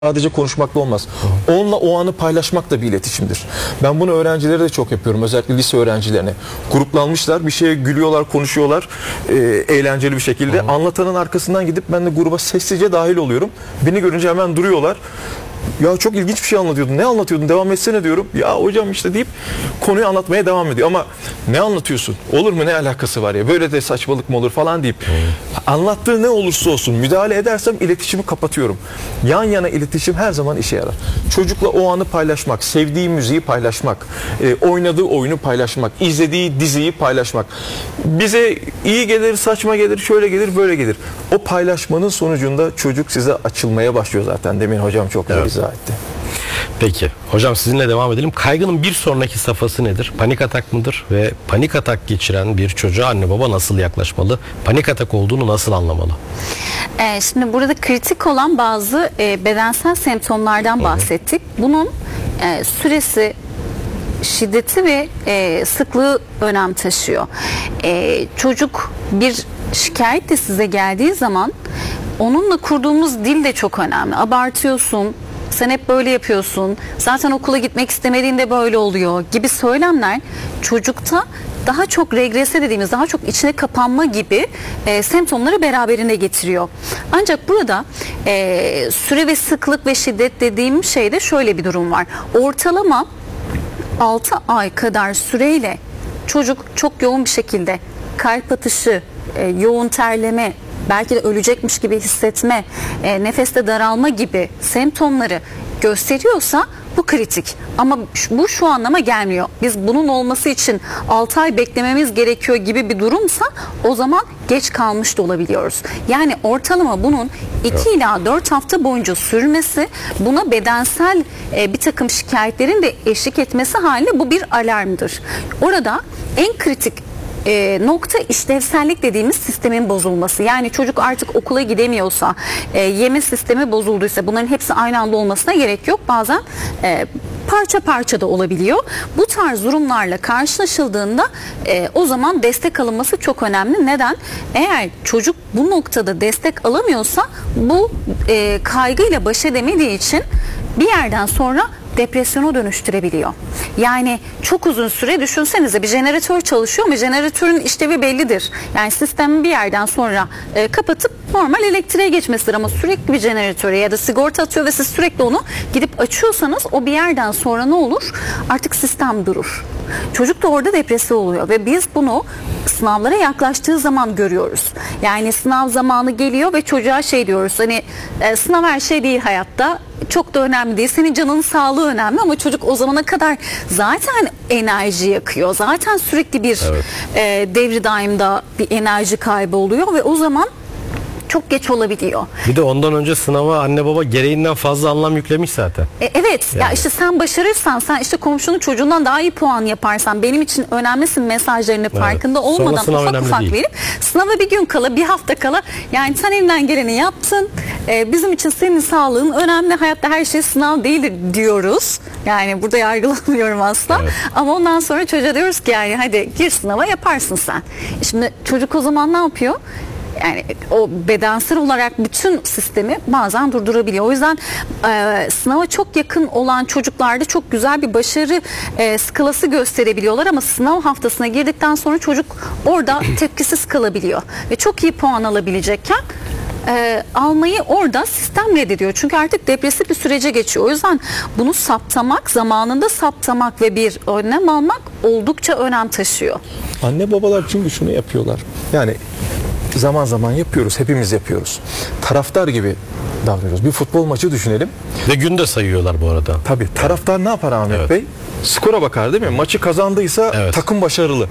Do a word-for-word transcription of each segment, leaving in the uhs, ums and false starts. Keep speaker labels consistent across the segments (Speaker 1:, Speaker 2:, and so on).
Speaker 1: Sadece konuşmakla olmaz. Onunla o anı paylaşmak da bir iletişimdir. Ben bunu öğrencilere de çok yapıyorum. Özellikle lise öğrencilerine. Gruplanmışlar, bir şeye gülüyorlar, konuşuyorlar. E, eğlenceli bir şekilde. Hı. Anlatanın arkasından gidip ben de gruba sessizce dahil oluyorum. Beni görünce hemen duruyorlar. Ya çok ilginç bir şey anlatıyordun. Ne anlatıyordun? Devam etsene diyorum. Ya hocam işte deyip konuyu anlatmaya devam ediyor. Ama ne anlatıyorsun? Olur mu? Ne alakası var ya? Böyle de saçmalık mı olur falan deyip anlattığı ne olursa olsun müdahale edersem iletişimi kapatıyorum. Yan yana iletişim her zaman işe yarar. Çocukla o anı paylaşmak, sevdiği müziği paylaşmak, e, oynadığı oyunu paylaşmak, izlediği diziyi paylaşmak. Bize iyi gelir, saçma gelir, şöyle gelir, böyle gelir. O paylaşmanın sonucunda çocuk size açılmaya başlıyor zaten. Demin hocam çok güzel izah etti.
Speaker 2: Peki. Hocam sizinle devam edelim. Kaygının bir sonraki safhası nedir? Panik atak mıdır? Ve panik atak geçiren bir çocuğa anne baba nasıl yaklaşmalı? Panik atak olduğunu nasıl anlamalı?
Speaker 3: Ee, şimdi burada kritik olan bazı e, bedensel semptomlardan bahsettik. Bunun e, süresi, şiddeti ve e, sıklığı önem taşıyor. E, çocuk bir şikayet de size geldiği zaman onunla kurduğumuz dil de çok önemli. Abartıyorsun, sen hep böyle yapıyorsun, zaten okula gitmek istemediğinde böyle oluyor gibi söylemler çocukta daha çok regrese dediğimiz, daha çok içine kapanma gibi e, semptomları beraberinde getiriyor. Ancak burada e, süre ve sıklık ve şiddet dediğim şeyde şöyle bir durum var. Ortalama altı ay kadar süreyle çocuk çok yoğun bir şekilde kalp atışı, e, yoğun terleme, belki de ölecekmiş gibi hissetme, e, nefeste daralma gibi semptomları gösteriyorsa bu kritik. Ama bu şu anlama gelmiyor. Biz bunun olması için altı ay beklememiz gerekiyor gibi bir durumsa o zaman geç kalmış da olabiliyoruz. Yani ortalama bunun iki ila dört hafta boyunca sürmesi, buna bedensel e, bir takım şikayetlerin de eşlik etmesi halinde bu bir alarmdır. Orada en kritik E, nokta işlevsellik dediğimiz sistemin bozulması. Yani çocuk artık okula gidemiyorsa, e, yeme sistemi bozulduysa, bunların hepsi aynı anda olmasına gerek yok. Bazen e, parça parça da olabiliyor. Bu tarz durumlarla karşılaşıldığında e, o zaman destek alınması çok önemli. Neden? Eğer çocuk bu noktada destek alamıyorsa bu e, kaygıyla baş edemediği için bir yerden sonra depresyona dönüştürebiliyor. Yani çok uzun süre düşünsenize, bir jeneratör çalışıyor ama jeneratörün işlevi bellidir. Yani sistemi bir yerden sonra e, kapatıp normal elektriğe geçmesidir ama sürekli bir jeneratöre ya da sigorta atıyor ve siz sürekli onu gidip açıyorsanız o bir yerden sonra ne olur? Artık sistem durur. Çocuk da orada depresif oluyor ve biz bunu sınavlara yaklaştığı zaman görüyoruz. Yani sınav zamanı geliyor ve çocuğa şey diyoruz, hani e, sınav her şey değil hayatta, çok da önemli değil. Senin canının sağlığı önemli ama çocuk o zamana kadar zaten enerji yakıyor. Zaten sürekli bir evet. e, devri daimda bir enerji kaybı oluyor ve o zaman çok geç olabiliyor.
Speaker 2: Bir de ondan önce sınava anne baba gereğinden fazla anlam yüklemiş zaten.
Speaker 3: E, evet yani. Ya işte sen başarırsan, sen işte komşunun çocuğundan daha iyi puan yaparsan, benim için önemlisin mesajlarını evet. farkında olmadan ufak ufak değil. verip sınava bir gün kala, bir hafta kala, yani sen elinden geleni yaptın. Ee, bizim için senin sağlığın önemli. Hayatta her şey sınav değildir diyoruz. Yani burada yargılamıyorum asla. Evet. Ama ondan sonra çocuğa diyoruz ki yani hadi gir sınava, yaparsın sen. Şimdi çocuk o zaman ne yapıyor? Yani o bedensel olarak bütün sistemi bazen durdurabiliyor. O yüzden e, sınava çok yakın olan çocuklarda çok güzel bir başarı e, skalası gösterebiliyorlar ama sınav haftasına girdikten sonra çocuk orada tepkisiz kalabiliyor ve çok iyi puan alabilecekken E, almayı orada sistem reddediyor. Çünkü artık depresif bir sürece geçiyor. O yüzden bunu saptamak, zamanında saptamak ve bir önlem almak oldukça önem taşıyor.
Speaker 1: Anne babalar çünkü şunu yapıyorlar. Yani zaman zaman yapıyoruz, hepimiz yapıyoruz. Taraftar gibi davranıyoruz. Bir futbol maçı düşünelim.
Speaker 2: Ve gün de sayıyorlar bu arada.
Speaker 1: Tabii. Taraftar ne yapar Ahmet evet. Bey? Skora bakar değil mi? Maçı kazandıysa evet. takım başarılı.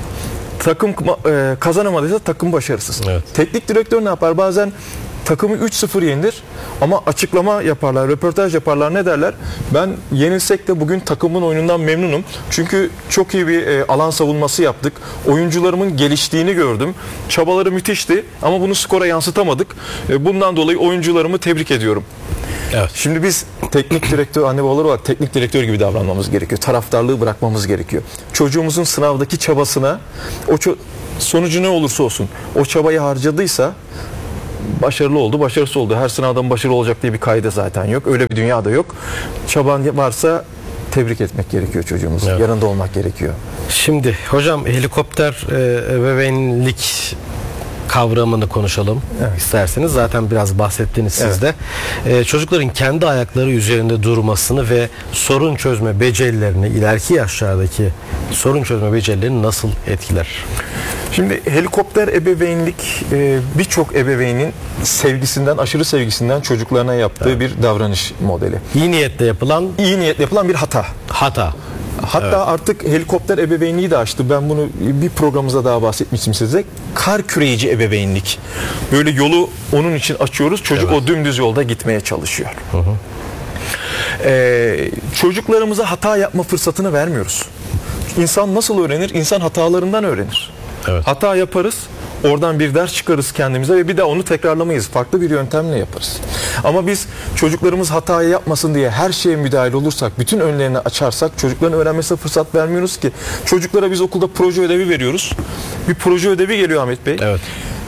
Speaker 1: Takım e, kazanamadıysa takım başarısız. Evet. Teknik direktör ne yapar? Bazen takımı üç sıfır yenilir ama açıklama yaparlar, röportaj yaparlar. Ne derler? Ben yenilsek de bugün takımın oyunundan memnunum. Çünkü çok iyi bir e, alan savunması yaptık. Oyuncularımın geliştiğini gördüm. Çabaları müthişti ama bunu skora yansıtamadık. E, bundan dolayı oyuncularımı tebrik ediyorum. Evet. Şimdi biz teknik direktör, anne babalar olarak teknik direktör gibi davranmamız gerekiyor. Taraftarlığı bırakmamız gerekiyor. Çocuğumuzun sınavdaki çabasına, o ço- sonucu ne olursa olsun, o çabayı harcadıysa başarılı oldu, başarısız oldu. Her sınavdan başarılı olacak diye bir kaydı zaten yok. Öyle bir dünya da yok. Çaban varsa tebrik etmek gerekiyor çocuğumuzu.
Speaker 2: Evet.
Speaker 1: Yanında olmak gerekiyor.
Speaker 2: Şimdi hocam helikopter e, ebeveynlik kavramını konuşalım
Speaker 1: Evet.
Speaker 2: isterseniz. Zaten biraz bahsettiniz siz de. E, çocukların kendi ayakları üzerinde durmasını ve sorun çözme becerilerini, ileriki yaşlardaki sorun çözme becerilerini nasıl etkiler?
Speaker 1: Şimdi helikopter ebeveynlik e, birçok ebeveynin sevgisinden, aşırı sevgisinden çocuklarına yaptığı bir davranış modeli.
Speaker 2: İyi niyetle yapılan
Speaker 1: İyi niyetle yapılan bir hata.
Speaker 2: hata.
Speaker 1: Hatta
Speaker 2: Evet.
Speaker 1: artık helikopter ebeveynliği de açtı. Ben bunu bir programımızda daha bahsetmiştim size. Kar küreyici ebeveynlik. Böyle yolu onun için açıyoruz. Çocuk
Speaker 2: Evet.
Speaker 1: o dümdüz yolda gitmeye çalışıyor. Hı hı. Ee, çocuklarımıza hata yapma fırsatını vermiyoruz. İnsan nasıl öğrenir? İnsan hatalarından öğrenir.
Speaker 2: Evet.
Speaker 1: Hata yaparız. Oradan bir ders çıkarız kendimize ve bir daha onu tekrarlamayız. Farklı bir yöntemle yaparız. Ama biz çocuklarımız hatayı yapmasın diye her şeye müdahil olursak, bütün önlerini açarsak çocukların öğrenmesine fırsat vermiyoruz ki. Çocuklara biz okulda proje ödevi veriyoruz. Bir proje ödevi geliyor Ahmet Bey.
Speaker 2: Evet.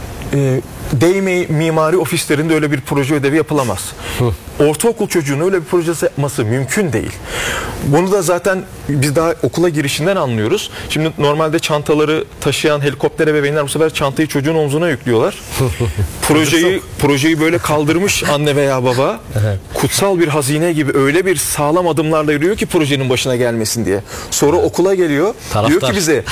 Speaker 1: Ee, Değme mimari ofislerinde öyle bir proje ödevi yapılamaz. Ortaokul çocuğunun öyle bir projesi yapması mümkün değil. Bunu da zaten biz daha okula girişinden anlıyoruz. Şimdi normalde çantaları taşıyan helikopter ebeveynler bu sefer çantayı çocuğun omzuna yüklüyorlar. projeyi projeyi böyle kaldırmış anne veya baba. Kutsal bir hazine gibi öyle bir sağlam adımlarla yürüyor ki projenin başına gelmesin diye. Sonra okula geliyor.
Speaker 2: Taraftar.
Speaker 1: Diyor ki bize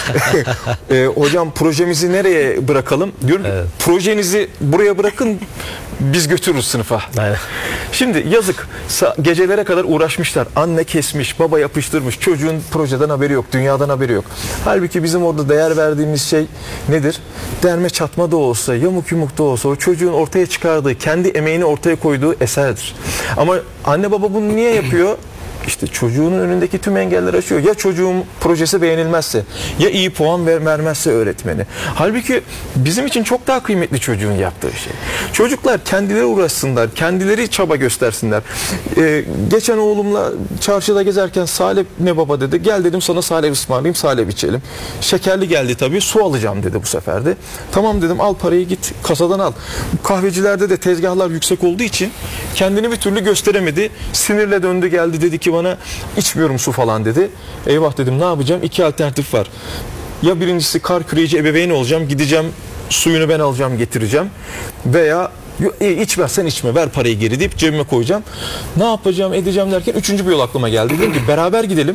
Speaker 1: e, hocam projemizi nereye bırakalım? Diyorum ki,
Speaker 2: Evet.
Speaker 1: projenizi buraya bırakın, biz götürürüz sınıfa.
Speaker 2: Aynen.
Speaker 1: Şimdi yazık, sa- gecelere kadar uğraşmışlar. Anne kesmiş, baba yapıştırmış. Çocuğun projeden haberi yok, dünyadan haberi yok. Halbuki bizim orada değer verdiğimiz şey nedir? Derme çatma da olsa, yamuk yumuk da olsa o çocuğun ortaya çıkardığı, kendi emeğini ortaya koyduğu eserdir. Ama anne baba bunu niye yapıyor? İşte çocuğunun önündeki tüm engelleri aşıyor. Ya çocuğun projesi beğenilmezse, ya iyi puan ver, vermezse öğretmeni. Halbuki bizim için çok daha kıymetli çocuğun yaptığı şey. Çocuklar kendileri uğraşsınlar, kendileri çaba göstersinler. Ee, geçen oğlumla çarşıda gezerken Salep ne baba dedi. Gel dedim sana salep ısmarlayayım, salep içelim. Şekerli geldi tabii, su alacağım dedi bu sefer de. Tamam dedim, al parayı git kasadan al. Kahvecilerde de tezgahlar yüksek olduğu için kendini bir türlü gösteremedi. Sinirle döndü geldi, dedi ki bana içmiyorum su falan dedi. Eyvah dedim, ne yapacağım? İki alternatif var. Ya birincisi kar küreyici ebeveyn olacağım, gideceğim suyunu ben alacağım getireceğim, veya e, içmezsen içme, ver parayı geri deyip cebime koyacağım. Ne yapacağım edeceğim derken üçüncü bir yol aklıma geldi. Dedim ki beraber gidelim.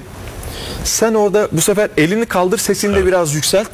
Speaker 1: Sen orada bu sefer elini kaldır, sesini de biraz yükselt.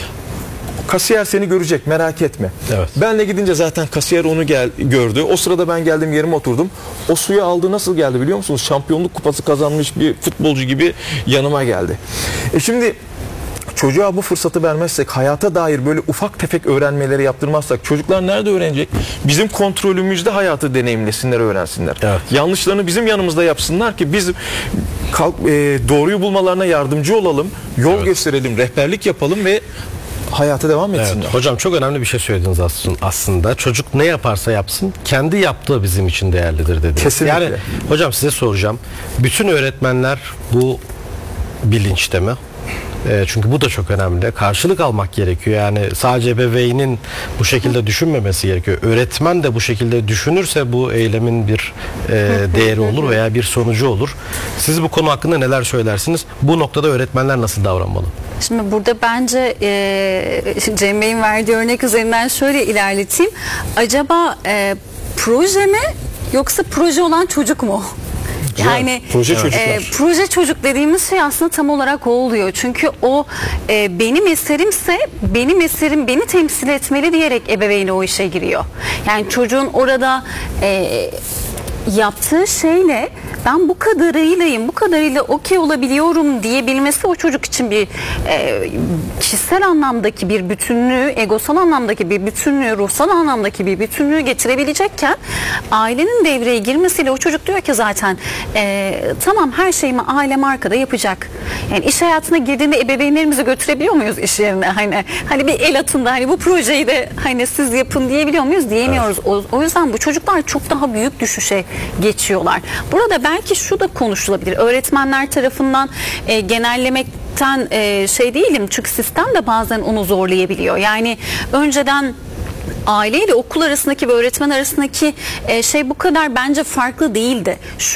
Speaker 1: Kasiyer seni görecek, merak etme.
Speaker 2: Evet.
Speaker 1: Benle gidince zaten kasiyer onu gel, gördü. O sırada ben geldim, yerime oturdum. O suyu aldı, nasıl geldi biliyor musunuz? Şampiyonluk kupası kazanmış bir futbolcu gibi yanıma geldi. E şimdi çocuğa bu fırsatı vermezsek, hayata dair böyle ufak tefek öğrenmeleri yaptırmazsak çocuklar nerede öğrenecek? Bizim kontrolümüzde hayatı deneyimlesinler, öğrensinler.
Speaker 2: Evet.
Speaker 1: Yanlışlarını bizim yanımızda yapsınlar ki biz kalk, e, doğruyu bulmalarına yardımcı olalım, yol
Speaker 2: Evet.
Speaker 1: gösterelim, rehberlik yapalım ve hayata devam etsinler.
Speaker 2: Evet, hocam çok önemli bir şey söylediniz aslında. Aslında çocuk ne yaparsa yapsın kendi yaptığı bizim için değerlidir dediniz.
Speaker 1: Kesinlikle.
Speaker 2: Yani hocam size soracağım. Bütün öğretmenler bu bilinçte mi? E, çünkü bu da çok önemli. Karşılık almak gerekiyor. Yani sadece ebeveynin bu şekilde düşünmemesi gerekiyor. Öğretmen de bu şekilde düşünürse bu eylemin bir e, değeri olur veya bir sonucu olur. Siz bu konu hakkında neler söylersiniz? Bu noktada öğretmenler nasıl davranmalı?
Speaker 3: Şimdi burada bence e, Cem Bey'in verdiği örnek üzerinden şöyle ilerleteyim. Acaba e, proje mi yoksa proje olan çocuk mu? Yani
Speaker 1: Proje çocuklar.
Speaker 3: e, proje çocuk dediğimiz şey aslında tam olarak o oluyor. Çünkü o e, benim eserimse benim eserim beni temsil etmeli diyerek ebeveyni o işe giriyor. Yani çocuğun orada e, yaptığı şeyle ben bu kadarıylayım, bu kadarıyla okey olabiliyorum diyebilmesi o çocuk için bir e, kişisel anlamdaki bir bütünlüğü, egosal anlamdaki bir bütünlüğü, ruhsal anlamdaki bir bütünlüğü getirebilecekken ailenin devreye girmesiyle o çocuk diyor ki zaten e, tamam her şeyimi ailem arkada yapacak. Yani iş hayatına girdiğinde ebeveynlerimizi götürebiliyor muyuz iş yerine? Hani hani bir el atın da hani bu projeyi de hani siz yapın diyebiliyor muyuz? Diyemiyoruz. Evet. O, o yüzden bu çocuklar çok daha büyük düşüşe geçiyorlar. Burada belki şu da konuşulabilir. Öğretmenler tarafından e, genellemekten e, şey değilim. Çünkü sistem de bazen onu zorlayabiliyor. Yani önceden aile ile okul arasındaki ve öğretmen arasındaki e, şey bu kadar bence farklı değildi.